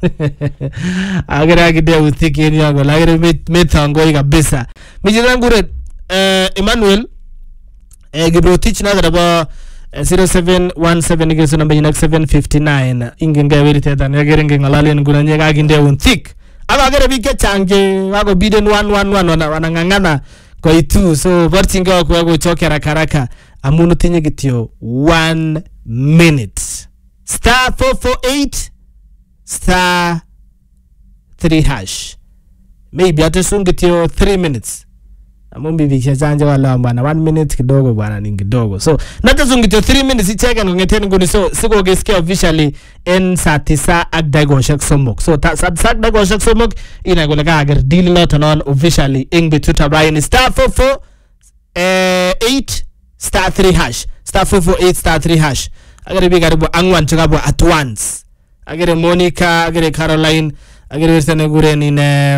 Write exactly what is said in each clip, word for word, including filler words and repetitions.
Agere akide uthiki yango agere methango kabisa. Mijira ngure Emmanuel eh Gibrotich na daba zero seven one seven igeso number ina seven five nine ingenga werite dan agere ngalale ngura nyega akinde uthik. Aba agere bike change wako biden one one one wanangangana kwa itu so bartinga kwa go chokera karaka amunu tinye gitio one minute star four four eight star three hash maybe atasungitio three minutes amumbi vikisha chanja wala bwana one minute kidogo bwana ni kidogo so natazungitio three minutes icheka ngeten ngoni so siko gesikia officially en saa tisa ak dagoshak somok so saa dagoshak somok ina golega agar deal lot on officially ing betuta bayin star four four eight star three hash star four four eight star three hash agare bi garibo angwan chugabo at once agare Monica agare Caroline agare versane gure ni ne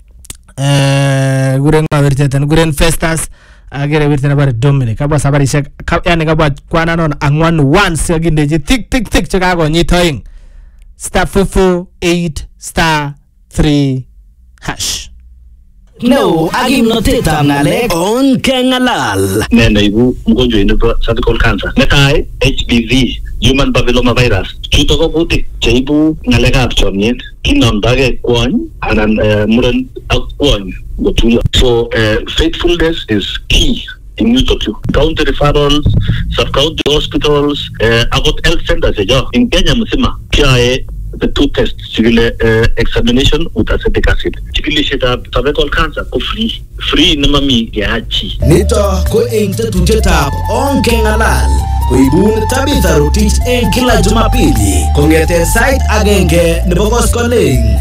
eh gure ngavertetan gure Festus agere wirtena bare Dominic aba sabari shek yani gaba kwana non angwan once aginde je tik tik tik chakago nyitoing star four four eight star three hash no agimnotetab ngalek on kengalal nene ibu mgonjwa ino cervical cancer netai H B V human papilloma virus chuto ko kutik cheibu ngalekab chomyet kinomdage kwony anan muren ak kwony gotuyo so uh, faithfulness is key in yuto county referrals sub-county hospitals uh, agot health centers ejo in Kenya msima kiae the two tests chikile uh, examination with acetic acid chikilishetab cervical cancer ko free free namami keachi nito ko eng tetutietab on kengalal koibun Tabitha Rotich eng kila Jumapili kongete sait agenge nebo koskoleng.